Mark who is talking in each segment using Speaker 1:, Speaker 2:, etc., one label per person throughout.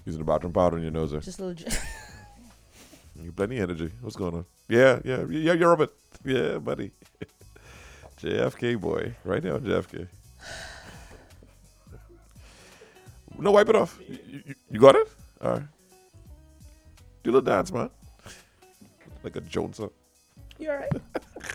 Speaker 1: Using the bathroom powder in your nose there.
Speaker 2: Just a little.
Speaker 1: You plenty of energy. What's going on? Yeah, you're Robert. Yeah, buddy. JFK boy. Right now, JFK. No, wipe it off. You got it? All right. Do a little dance, man. Like a Jones.
Speaker 2: You all right?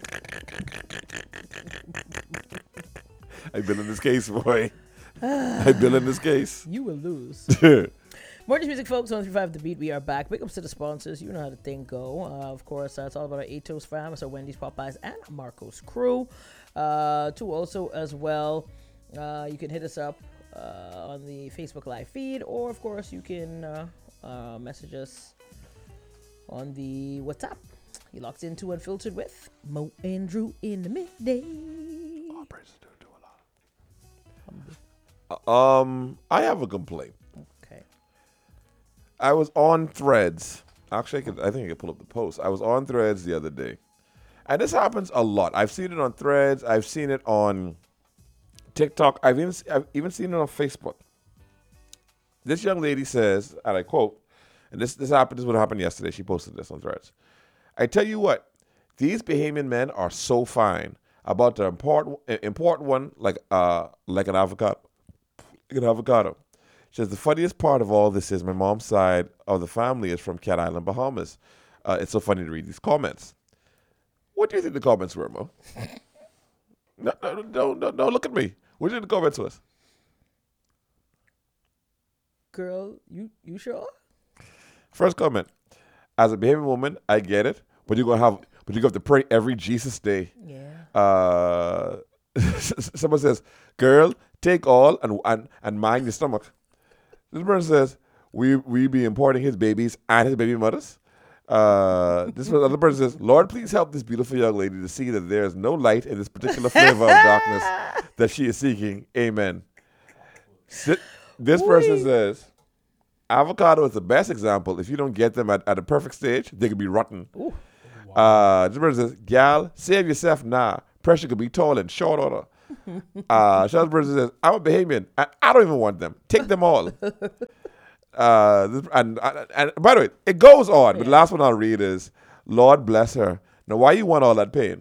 Speaker 1: I've been in this case, boy. I've been in this case.
Speaker 2: You will lose. More music, folks. 135 The Beat. We are back. Big ups to the sponsors. You know how the thing go. Of course, it's all about our Atos fam. So Wendy's, Popeyes, and Marco's crew. To also as well, you can hit us up on the Facebook Live feed, or of course you can message us on the WhatsApp. You locked into Unfiltered with Mo and Drew in the midday.
Speaker 1: Oh, praise do a lot. I have a complaint.
Speaker 2: Okay.
Speaker 1: I was on Threads. Actually, I think I could pull up the post. I was on Threads the other day. And this happens a lot. I've seen it on Threads. I've seen it on TikTok. I've even seen it on Facebook. This young lady says, and I quote, and this is what happened yesterday. She posted this on Threads. I tell you what, these Bahamian men are so fine about the important one, like an avocado. Like an avocado. She says, the funniest part of all this is my mom's side of the family is from Cat Island, Bahamas. It's so funny to read these comments. What do you think the comments were, Mo? No, look at me. What do you think the comments was?
Speaker 2: Girl, you sure?
Speaker 1: First comment. As a Bahamian woman, I get it, but you have to pray every Jesus day.
Speaker 2: Yeah.
Speaker 1: Someone says, girl, take all and mind your stomach. This person says, we be importing his babies and his baby mothers. This other person says, Lord, please help this beautiful young lady to see that there is no light in this particular flavor of darkness that she is seeking. Amen. This person says, avocado is the best example. If you don't get them at a perfect stage, they could be rotten. Wow. This person says, gal, save yourself now. Pressure could be tall and short order. Another person says, I'm a Bahamian. I don't even want them. Take them all. And by the way, it goes on, but the last one I'll read is, Lord bless her. Now, why you want all that pain?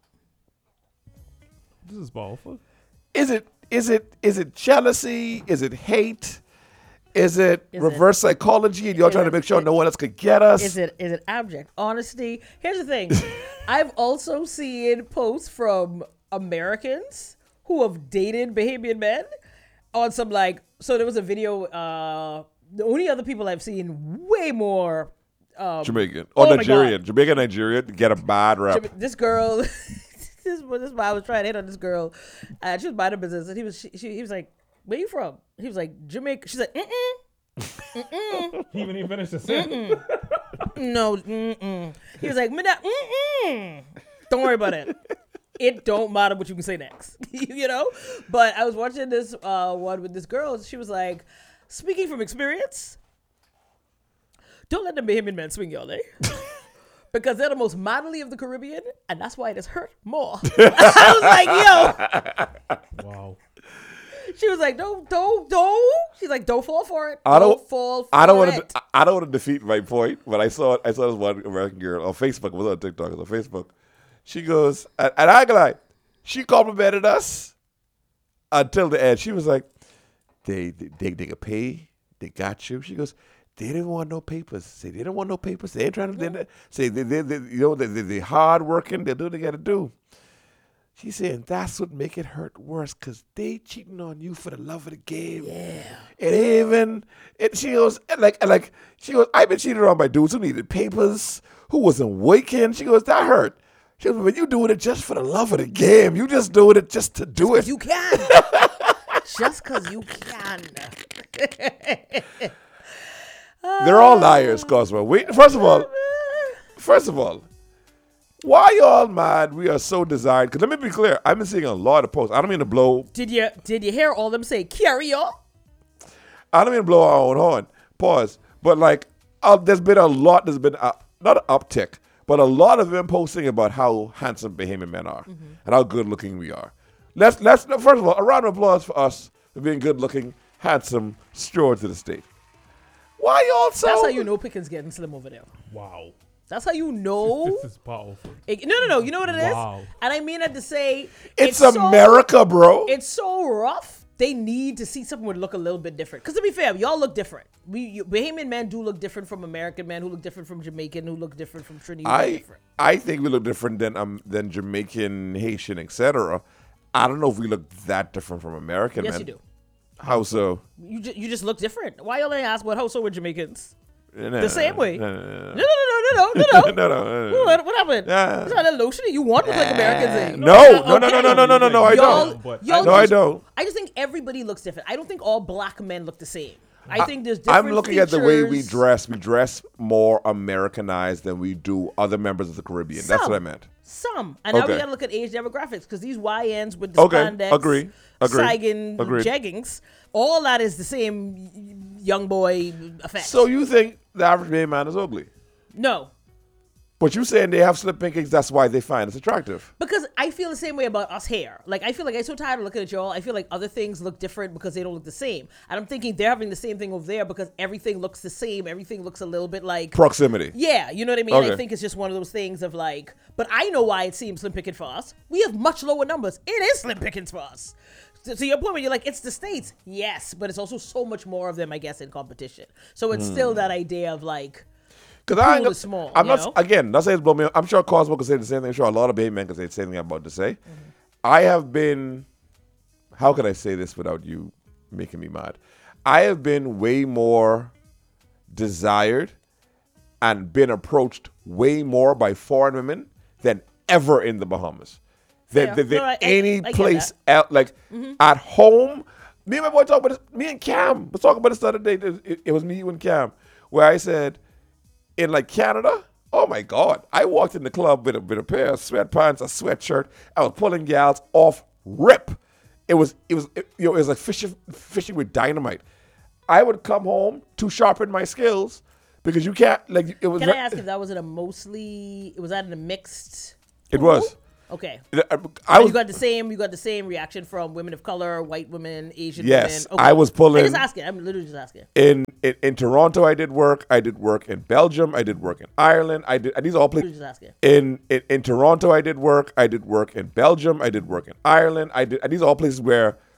Speaker 3: This is powerful.
Speaker 1: Is it jealousy? Is it hate? Is it reverse psychology and you're trying to make sure no one else could get us?
Speaker 2: Is it abject honesty? Here's the thing. I've also seen posts from Americans who have dated Bahamian men on some so there was a video, the only other people I've seen way more
Speaker 1: Jamaican or Nigerian. Jamaican, Nigerian get a bad rap.
Speaker 2: This girl, this is why I was trying to hit on this girl. She was minding business, and he was like, "Where you from?" He was like, "Jamaica." She's like, "Mm-mm."
Speaker 3: He even didn't finish the sentence.
Speaker 2: No, mm-mm. He was like, "Mm-mm." Don't worry about it. It don't matter what you can say next, you know. But I was watching this one with this girl. She was like, speaking from experience, don't let the Bahamian men swing y'all, eh? Because they're the most manly of the Caribbean, and that's why it has hurt more. I was like, yo.
Speaker 3: Wow.
Speaker 2: She was like, don't. She's like, don't fall for it.
Speaker 1: I don't
Speaker 2: want
Speaker 1: to defeat my point, but I saw this one American girl on Facebook. It was on TikTok. It was on Facebook. She goes, and I like, she complimented us until the end. She was like, they could pay. They got you. She goes, they didn't want no papers. Say they didn't want no papers. They ain't trying to. Say they hard working. They do what they got to do. She's saying that's what make it hurt worse because they cheating on you for the love of the game.
Speaker 2: Yeah.
Speaker 1: She goes, I've been cheated on by dudes who needed papers, who wasn't working. She goes, that hurt. She goes, but you doing it just for the love of the game. You just doing it just to do it.
Speaker 2: You can. Just because you can.
Speaker 1: They're all liars, Cosmo. First of all, why y'all mad? We are so designed. Because let me be clear, I've been seeing a lot of posts. I don't mean to blow.
Speaker 2: Did you hear all them say, carry on?
Speaker 1: I don't mean to blow our own horn. Pause. But there's been a lot. There's been not an uptick, but a lot of them posting about how handsome Bahamian men are and how good looking we are. Let's first of all, a round of applause for us for being good looking, handsome stewards of the state. Why y'all so?
Speaker 2: That's how you know Pickens getting slim over there.
Speaker 3: Wow.
Speaker 2: That's how you know.
Speaker 3: This is powerful.
Speaker 2: No. You know what it is?
Speaker 3: Wow.
Speaker 2: And I mean that to say
Speaker 1: it's
Speaker 2: so-
Speaker 1: America, bro.
Speaker 2: It's so rough. They need to see something would look a little bit different. Because to be fair, y'all look different. Bahamian men do look different from American men, who look different from Jamaican, who look different from Trinidad.
Speaker 1: I think we look different than Jamaican, Haitian, etc. I don't know if we look that different from American men.
Speaker 2: Yes, you do.
Speaker 1: How so?
Speaker 2: You just look different. Why y'all ain't ask what how so with Jamaicans?
Speaker 1: No,
Speaker 2: The same way.
Speaker 1: No.
Speaker 2: No.
Speaker 1: No.
Speaker 2: What happened?
Speaker 1: Yeah.
Speaker 2: What's that lotion you want look like Americans? Eh?
Speaker 1: No. I don't. No, I don't.
Speaker 2: I just think everybody looks different. I don't think all black men look the same. I think there's different
Speaker 1: I'm looking at the way we
Speaker 2: features.
Speaker 1: dress. We dress more Americanized than we do other members of the Caribbean. That's what I meant.
Speaker 2: Some. And now we
Speaker 1: Okay.
Speaker 2: gotta look at age demographics because these YNs with the
Speaker 1: Okay.
Speaker 2: spandex,
Speaker 1: Agree.
Speaker 2: sagging
Speaker 1: Agreed.
Speaker 2: jeggings, all that is the same young boy effect.
Speaker 1: So you think the average gay man is ugly?
Speaker 2: No.
Speaker 1: But you saying they have slip pinkings, that's why they find us attractive.
Speaker 2: Because I feel the same way about us hair. Like, I feel like I'm so tired of looking at y'all. I feel like other things look different because they don't look the same. And I'm thinking they're having the same thing over there because everything looks the same. Everything looks a little bit like...
Speaker 1: Proximity.
Speaker 2: Yeah, you know what I mean?
Speaker 1: Okay.
Speaker 2: I think it's just one of those things of like... But I know why it seems slim picking for us. We have much lower numbers. It is slim pickings for us. To your point where you're like, it's the States. Yes, but it's also so much more of them, I guess, in competition. So it's still that idea of like...
Speaker 1: Because I
Speaker 2: Pool is small,
Speaker 1: I'm
Speaker 2: you
Speaker 1: not
Speaker 2: know?
Speaker 1: again. Not saying it's blow me up. I'm sure Cosmo could say the same thing. I'm sure a lot of baby men could say the same thing I'm about to say.
Speaker 2: Mm-hmm.
Speaker 1: I have been. How could I say this without you making me mad? I have been way more desired and been approached way more by foreign women than ever in the Bahamas.
Speaker 2: Yeah.
Speaker 1: Than
Speaker 2: No, I
Speaker 1: any
Speaker 2: get
Speaker 1: place
Speaker 2: that.
Speaker 1: else. Like at home. Me and my boy talked about this. Me and Cam was talking about this the other day. It was me, you, and Cam, where I said, in like Canada, oh my God, I walked in the club with a pair of sweatpants, a sweatshirt. I was pulling gals off rip. It was like fishing with dynamite. I would come home to sharpen my skills because you can't like it was.
Speaker 2: Can I ask if that was in a mostly... Was that in a mixed...
Speaker 1: It was.
Speaker 2: Okay.
Speaker 1: I was.
Speaker 2: You got the same reaction from women of color, white women, Asian
Speaker 1: Yes,
Speaker 2: women.
Speaker 1: I was pulling-
Speaker 2: I'm just asking. I'm literally just asking.
Speaker 1: In Toronto, I did work. I did work in Belgium. I did work in Ireland. I did. And these are all
Speaker 2: Literally
Speaker 1: places.
Speaker 2: just asking.
Speaker 1: In Toronto, I did work. I did work in Belgium. I did work in Ireland. And these are all places where